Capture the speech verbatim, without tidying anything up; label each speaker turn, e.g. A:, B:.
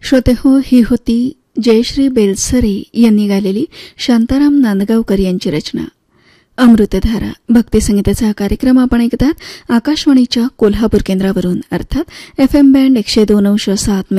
A: श्रोते हो, ही होती जयश्री बेलसरे यांनी गायलेली शांताराम नांदगावकर यांची रचना. अमृतधारा भक्तिसंगीताचा हा कार्यक्रम आपण ऐकतात आकाशवाणीच्या कोल्हापूर केंद्रावरून, अर्थात एफ एम बँड एकशे दोन अंश सात